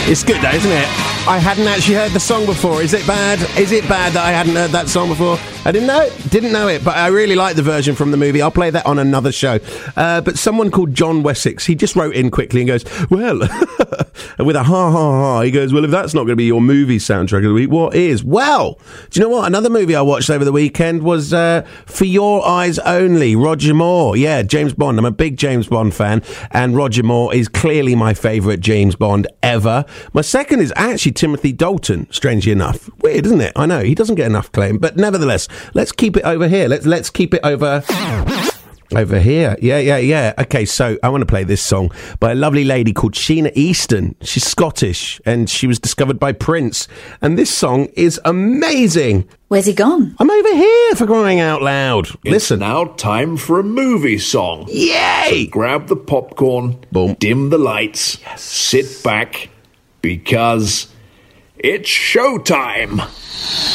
It's good though, isn't it? I hadn't actually heard the song before. Is it bad? Is it bad that I hadn't heard that song before? I didn't know it, but I really like the version from the movie. I'll play that on another show. But someone called John Wessex, he just wrote in quickly and goes, well, with a ha, he goes, well, if that's not going to be your movie soundtrack of the week, what is? Well, do you know what? Another movie I watched over the weekend was For Your Eyes Only, Roger Moore. Yeah, James Bond. I'm a big James Bond fan, and Roger Moore is clearly my favourite James Bond ever. My second is actually Timothy Dalton, strangely enough. Weird, isn't it? I know, he doesn't get enough claim, but nevertheless, let's keep it over here. Let's keep it over here. Yeah. Okay, so I want to play this song by a lovely lady called Sheena Easton. She's Scottish, and she was discovered by Prince. And this song is amazing. Where's he gone? I'm over here, for crying out loud. It's now time for a movie song. Yay! So grab the popcorn, boom, dim the lights, sit back, because it's showtime.